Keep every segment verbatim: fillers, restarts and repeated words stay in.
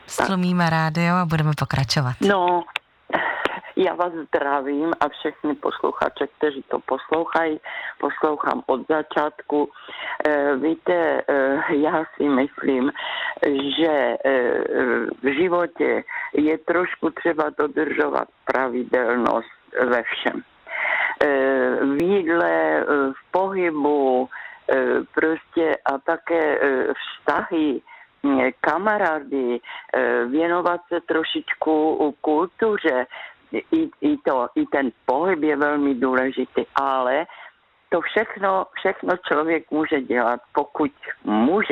Stlumíme rádio a budeme pokračovat. No, já vás zdravím a všechny posluchače, kteří to poslouchají, poslouchám od začátku. E, víte, e, já si myslím, že e, v životě je trošku třeba dodržovat pravidelnost ve všem. E, v jídle, v pohybu, e, prostě a také e, vztahy, kamarády, věnovat se trošičku kultuře, I, i, to, i ten pohyb je velmi důležitý, ale to všechno, všechno člověk může dělat, pokud může.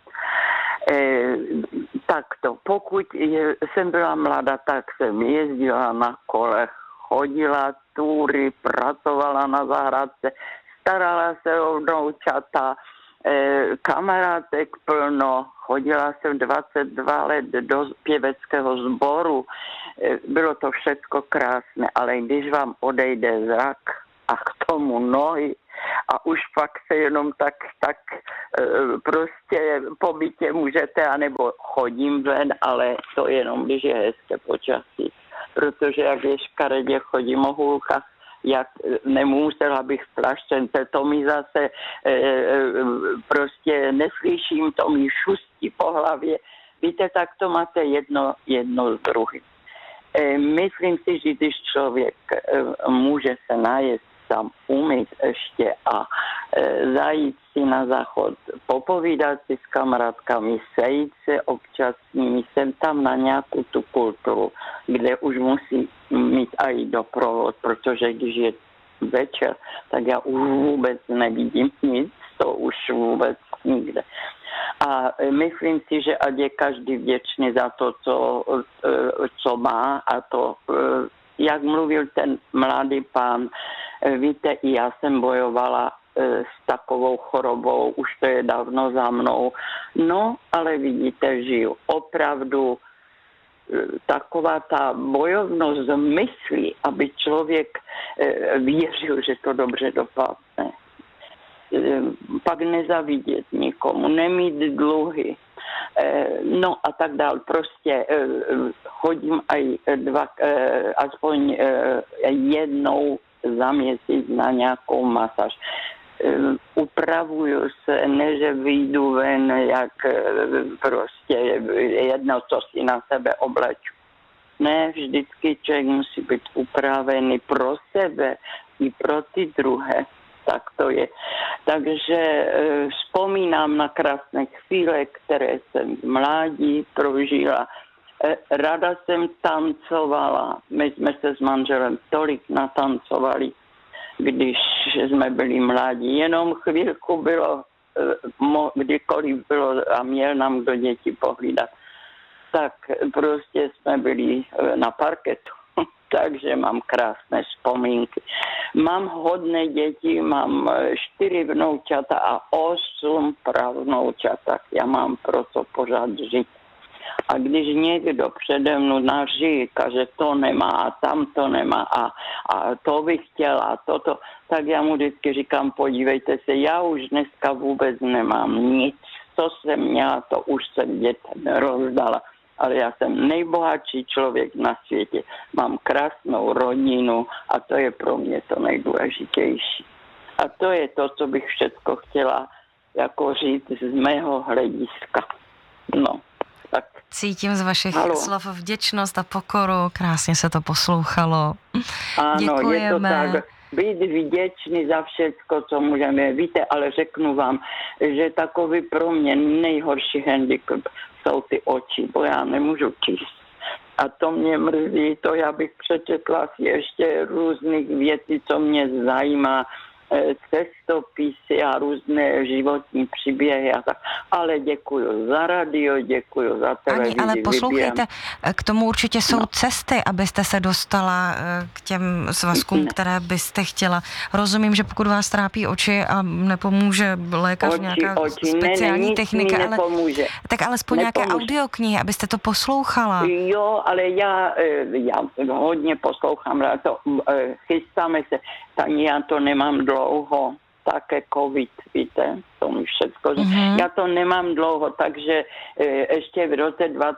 E, takto, pokud je, jsem byla mladá, tak jsem jezdila na kolech, chodila túry, pracovala na zahrádce, starala se o vnoučata, kamarádek plno, chodila jsem dvacet dva let do pěveckého sboru, bylo to všecko krásné, ale když vám odejde zrak a k tomu nohy a už pak se jenom tak, tak prostě po bytě můžete, anebo chodím ven, ale to jenom, když je hezké počasí, protože jak je škaredě, chodím o hůlkách, jak nemusela bych plaštěnce, to mi zase e, prostě neslyším, to mi šustí po hlavě. Víte, tak to máte jedno, jedno z druhým. E, myslím si, že když člověk e, může se najet, tam umýt ještě a e, zajít si na záchod, popovídat si s kamarádkami, sejít se občas s nimi, jsem tam na nějakou tu kulturu, kde už musí mít i doprovod, protože když je večer, tak já už vůbec nevidím nic, to už vůbec nikde. A myslím si, že ať je každý vděčný za to, co, co má a to, jak mluvil ten mladý pán, víte, i já jsem bojovala s takovou chorobou, už to je dávno za mnou. No, ale vidíte, žiju opravdu taková ta bojovnost myslí, aby člověk věřil, že to dobře dopadne. Pak nezavidět nikomu, nemít dluhy, no a tak dál. Prostě chodím aj dva, aspoň jednou za měsíc na nějakou masáž. Upravuju se, ne že vyjdu ven, jak prostě jedno, co si na sebe obleču. Ne, vždycky člověk musí být upravený pro sebe i pro ty druhé. Tak to je. Takže e, vzpomínám na krásné chvíle, které jsem v mládí prožila. E, rada jsem tancovala. My jsme se s manželem tolik natancovali, když jsme byli mladí. Jenom chvílku bylo, e, mo, kdykoliv bylo a měl nám kdo děti pohlídat. Tak prostě jsme byli na parketu. Takže mám krásné vzpomínky. Mám hodné děti, mám čtyři vnoučata a osm pravnoučat, tak já mám proto pořád žít. A když někdo přede mnou říká, že to nemá a tam to nemá a, a to bych chtěla a toto, tak já mu vždycky říkám, podívejte se, já už dneska vůbec nemám nic. Co jsem měla, to už jsem dětem rozdala. Ale já jsem nejbohatší člověk na světě. Mám krásnou rodinu a to je pro mě to nejdůležitější. A to je to, co bych všechno chtěla jako říct z mého hlediska. No, tak. Cítím z vašich Halo. slov vděčnost a pokoru. Krásně se to poslouchalo. Ano, Děkujeme. Je to tak. Být vděčný za všecko, co můžeme. Víte, ale řeknu vám, že takový pro mě nejhorší handicap jsou ty oči, bo já nemůžu číst. A to mě mrzí, to já bych přečetla si ještě různých věcí, co mě zajímá, cestopisy a různé životní příběhy a tak. Ale děkuju za radio, děkuju za televizi. Ani, ale poslouchejte, vybírám. k tomu určitě jsou No. cesty, abyste se dostala k těm svazkům, Ne. které byste chtěla. Rozumím, že pokud vás trápí oči a nepomůže lékař, Oči, nějaká oči, speciální ne, ne, technika, mi ale nepomůže. tak alespoň nějaké Nepomůže. audioknihy, abyste to poslouchala. Jo, ale já, já hodně poslouchám, to chystáme se, tak já to nemám dlouho, také covid, víte, to mi všecko. Mm-hmm. Já to nemám dlouho, takže ještě v roce